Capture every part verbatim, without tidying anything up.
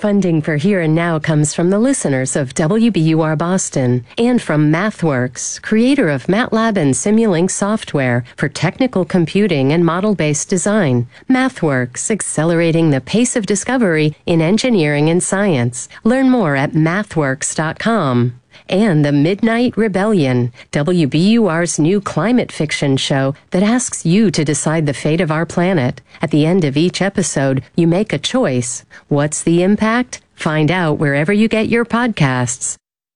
Funding for Here and Now comes from the listeners of W B U R Boston and from MathWorks, creator of MATLAB and Simulink software for technical computing and model-based design. MathWorks, accelerating the pace of discovery in engineering and science. Learn more at mathworks dot com. And The Midnight Rebellion, W B U R's new climate fiction show that asks you to decide the fate of our planet. At the end of each episode, you make a choice. What's the impact? Find out wherever you get your podcasts.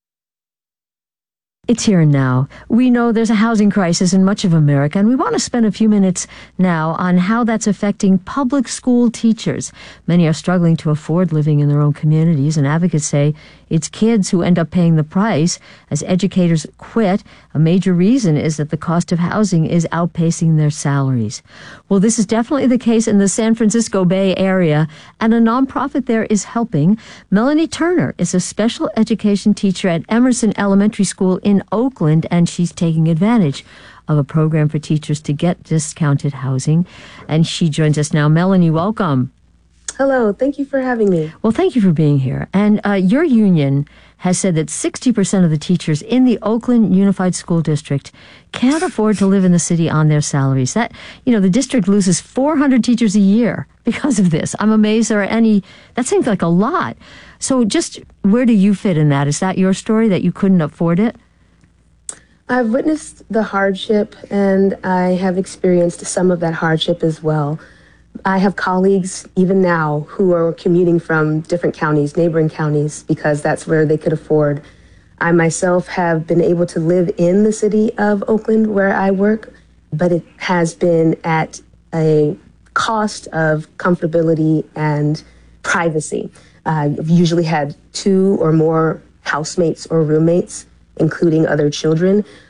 It's Here and Now. We know there's a housing crisis in much of America, and we want to spend a few minutes now on how that's affecting public school teachers. Many are struggling to afford living in their own communities, and advocates say it's kids who end up paying the price as educators quit. A major reason is that the cost of housing is outpacing their salaries. Well, this is definitely the case in the San Francisco Bay Area, and a nonprofit there is helping. Melanie Turner is a special education teacher at Emerson Elementary School in Oakland, and she's taking advantage of a program for teachers to get discounted housing. And she joins us now. Melanie, welcome. Hello. Thank you for having me. Well, thank you for being here. And uh, your union has said that sixty percent of the teachers in the Oakland Unified School District can't afford to live in the city on their salaries. That, you know, the district loses four hundred teachers a year because of this. I'm amazed there are any, that seems like a lot. So just where do you fit in that? Is that your story, that you couldn't afford it? I've witnessed the hardship, and I have experienced some of that hardship as well. I have colleagues, even now, who are commuting from different counties, neighboring counties, because that's where they could afford. I myself have been able to live in the city of Oakland where I work, but it has been at a cost of comfortability and privacy. I've usually had two or more housemates or roommates, including other children.